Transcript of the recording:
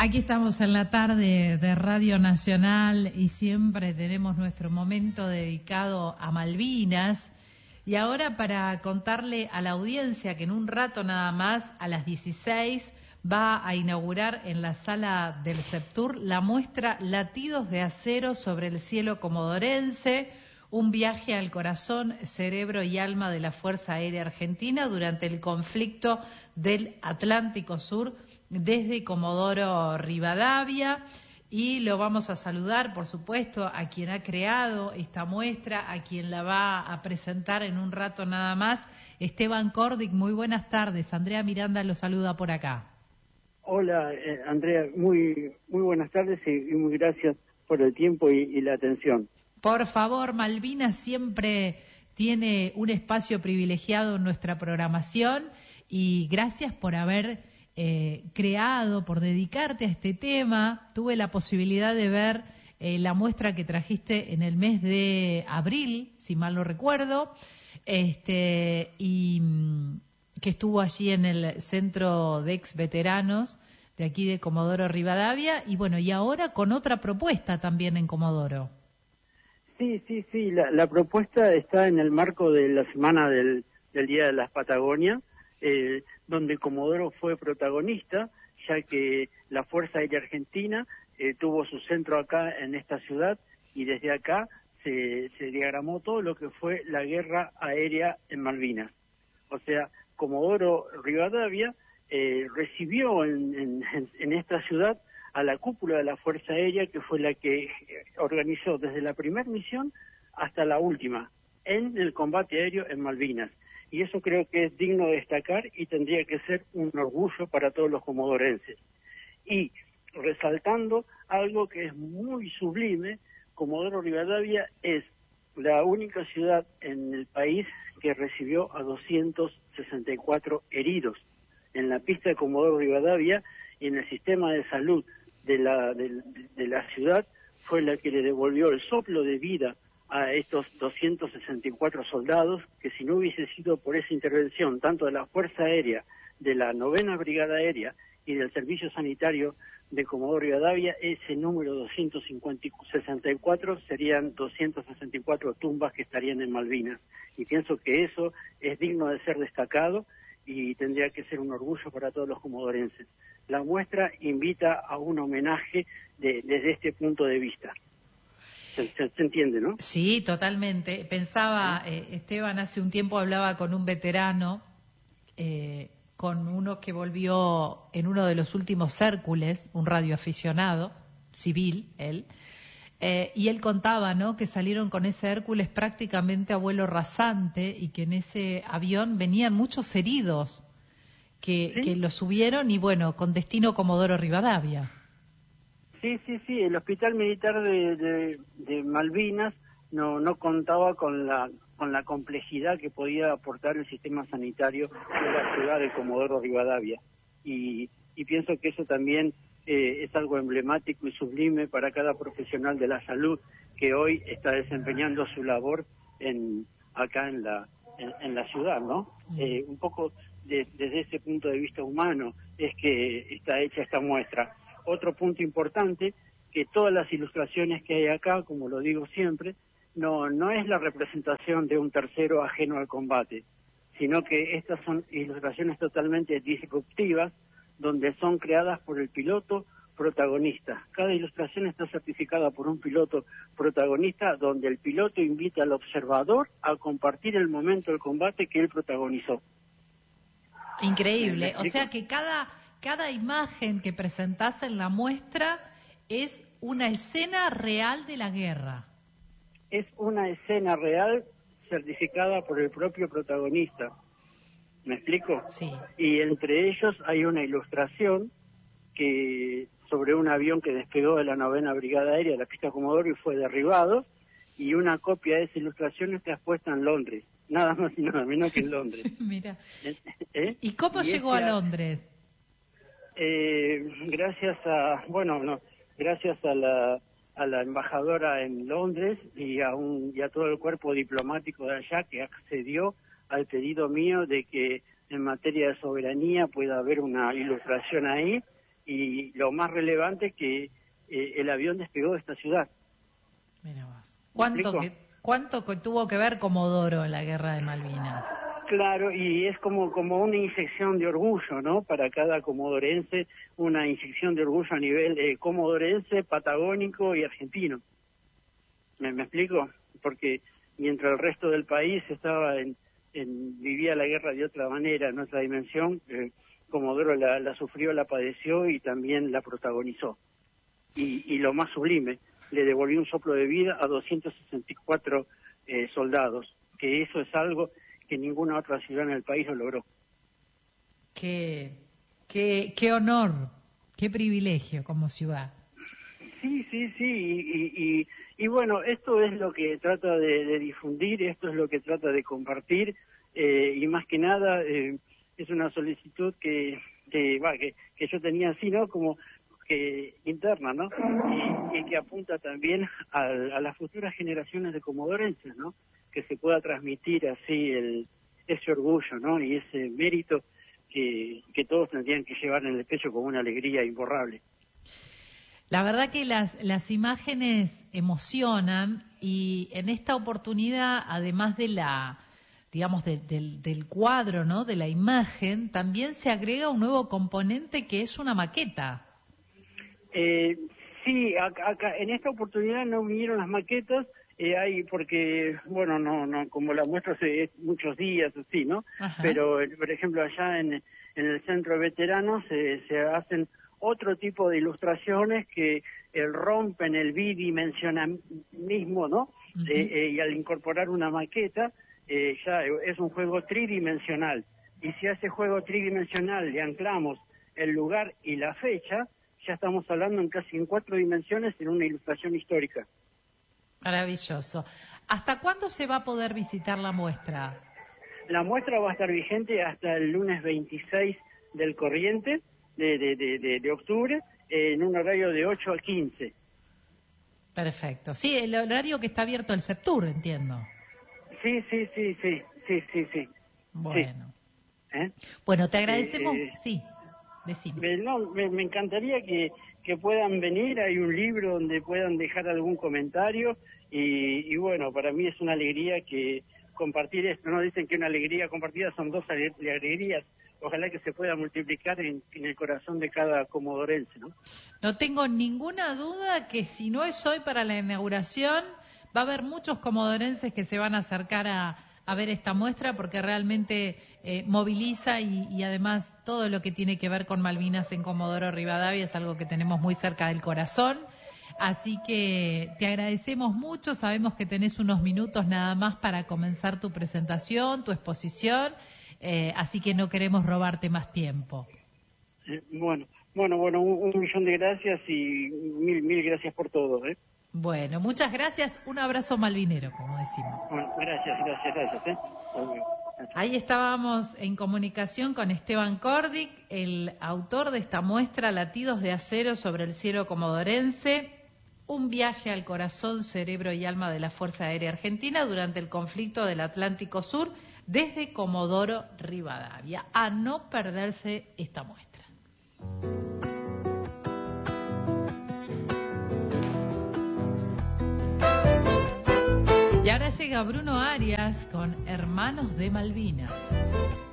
Aquí estamos en la tarde de Radio Nacional y siempre tenemos nuestro momento dedicado a Malvinas. Y ahora para contarle a la audiencia que en un rato nada más, a las 16, va a inaugurar en la sala del Septur la muestra Latidos de Acero sobre el cielo comodorense, un viaje al corazón, cerebro y alma de la Fuerza Aérea Argentina durante el conflicto del Atlántico Sur, desde Comodoro Rivadavia, y lo vamos a saludar, por supuesto, a quien ha creado esta muestra, a quien la va a presentar en un rato nada más, Esteban Cordic. Muy buenas tardes. Andrea Miranda lo saluda por acá. Hola, Andrea, muy buenas tardes y muy gracias por el tiempo y la atención. Por favor, Malvinas siempre tiene un espacio privilegiado en nuestra programación y gracias por haber creado, por dedicarte a este tema. Tuve la posibilidad de ver la muestra que trajiste en el mes de abril, si mal no recuerdo, y que estuvo allí en el Centro de Ex Veteranos de aquí de Comodoro Rivadavia, y bueno, y ahora con otra propuesta también en Comodoro. Sí, la propuesta está en el marco de la semana del Día de las Patagonias, donde Comodoro fue protagonista, ya que la Fuerza Aérea Argentina tuvo su centro acá en esta ciudad, y desde acá se diagramó todo lo que fue la guerra aérea en Malvinas. O sea, Comodoro Rivadavia recibió en esta ciudad a la cúpula de la Fuerza Aérea, que fue la que organizó desde la primera misión hasta la última en el combate aéreo en Malvinas. Y eso creo que es digno de destacar y tendría que ser un orgullo para todos los comodorenses. Y resaltando algo que es muy sublime, Comodoro Rivadavia es la única ciudad en el país que recibió a 264 heridos. En la pista de Comodoro Rivadavia y en el sistema de salud de la ciudad fue la que le devolvió el soplo de vida a estos 264 soldados, que si no hubiese sido por esa intervención tanto de la Fuerza Aérea, de la 9ª Brigada Aérea y del Servicio Sanitario de Comodoro Rivadavia, ese número 264 serían 264 tumbas que estarían en Malvinas. Y pienso que eso es digno de ser destacado y tendría que ser un orgullo para todos los comodorenses. La muestra invita a un homenaje desde este punto de vista. ¿Se entiende, no? Sí, totalmente. Pensaba, Esteban, hace un tiempo hablaba con un veterano, con uno que volvió en uno de los últimos Hércules, un radioaficionado, civil, él, y él contaba, ¿no?, que salieron con ese Hércules prácticamente a vuelo rasante y que en ese avión venían muchos heridos que lo subieron y, bueno, con destino Comodoro Rivadavia. Sí, el Hospital Militar de Malvinas no contaba con la complejidad que podía aportar el sistema sanitario de la ciudad de Comodoro Rivadavia. Y pienso que eso también es algo emblemático y sublime para cada profesional de la salud que hoy está desempeñando su labor acá en la ciudad, ¿no? Un poco desde ese punto de vista humano es que está hecha esta muestra. Otro punto importante, que todas las ilustraciones que hay acá, como lo digo siempre, no es la representación de un tercero ajeno al combate, sino que estas son ilustraciones totalmente disruptivas, donde son creadas por el piloto protagonista. Cada ilustración está certificada por un piloto protagonista, donde el piloto invita al observador a compartir el momento del combate que él protagonizó. Increíble. O sea que cada imagen que presentás en la muestra es una escena real de la guerra. Es una escena real certificada por el propio protagonista. ¿Me explico? Sí. Y entre ellos hay una ilustración sobre un avión que despegó de la 9ª Brigada Aérea de la pista Comodoro y fue derribado, y una copia de esa ilustración está expuesta en Londres, nada más y nada menos que en Londres. Mira. ¿Y cómo llegó a Londres? Gracias a la embajadora en Londres y a todo el cuerpo diplomático de allá, que accedió al pedido mío de que en materia de soberanía pueda haber una ilustración ahí, y lo más relevante es que el avión despegó de esta ciudad. Mira vos. ¿Me explico? ¿Cuánto tuvo que ver Comodoro en la Guerra de Malvinas? Claro, y es como una inyección de orgullo, ¿no? Para cada comodorense, una inyección de orgullo a nivel comodorense, patagónico y argentino. ¿Me explico? Porque mientras el resto del país estaba vivía la guerra de otra manera, en otra dimensión, Comodoro la sufrió, la padeció y también la protagonizó. Y lo más sublime, le devolvió un soplo de vida a 264 soldados, que eso es algo que ninguna otra ciudad en el país lo logró. Qué honor, qué privilegio como ciudad. Sí, y bueno, esto es lo que trata de difundir, esto es lo que trata de compartir, y más que nada es una solicitud que yo tenía así, ¿no? Como que interna, ¿no? Y que apunta también a las futuras generaciones de comodorenses, ¿no? Que se pueda transmitir así ese orgullo, ¿no? Y ese mérito que todos tendrían que llevar en el pecho con una alegría imborrable. La verdad que las imágenes emocionan y en esta oportunidad, además de digamos, del cuadro, ¿no? De la imagen, también se agrega un nuevo componente que es una maqueta. Sí, acá en esta oportunidad no vinieron las maquetas, porque, bueno, no, como la muestra hace muchos días, así, ¿no? Ajá. Pero, por ejemplo, allá en el centro de veteranos se hacen otro tipo de ilustraciones que rompen el bidimensionalismo, ¿no? Uh-huh. Y al incorporar una maqueta, ya es un juego tridimensional. Y si a ese juego tridimensional le anclamos el lugar y la fecha, ya estamos hablando en 4 dimensiones en una ilustración histórica. Maravilloso. ¿Hasta cuándo se va a poder visitar la muestra? La muestra va a estar vigente hasta el lunes 26 del corriente de octubre, en un horario de 8 a 15. Perfecto. Sí, el horario que está abierto el Septur, entiendo. Sí. Bueno. Sí. Bueno, te agradecemos. Sí, decime. Me encantaría que puedan venir. Hay un libro donde puedan dejar algún comentario y bueno, para mí es una alegría que compartir esto, ¿no? Dicen que una alegría compartida son 2 alegrías. Ojalá que se pueda multiplicar en el corazón de cada comodorense, ¿no? No tengo ninguna duda que si no es hoy para la inauguración, va a haber muchos comodorenses que se van a acercar a ver esta muestra porque realmente moviliza y además todo lo que tiene que ver con Malvinas en Comodoro Rivadavia es algo que tenemos muy cerca del corazón. Así que te agradecemos mucho, sabemos que tenés unos minutos nada más para comenzar tu presentación, tu exposición. Así que no queremos robarte más tiempo. Bueno, un millón de gracias y mil gracias por todo, ¿eh? Bueno, muchas gracias, un abrazo malvinero, como decimos. Bueno, gracias, ¿eh? Ahí estábamos en comunicación con Esteban Cordic, el autor de esta muestra Latidos de Acero sobre el cielo comodorense, un viaje al corazón, cerebro y alma de la Fuerza Aérea Argentina durante el conflicto del Atlántico Sur, desde Comodoro Rivadavia. A no perderse esta muestra. Y ahora llega Bruno Arias con Hermanos de Malvinas.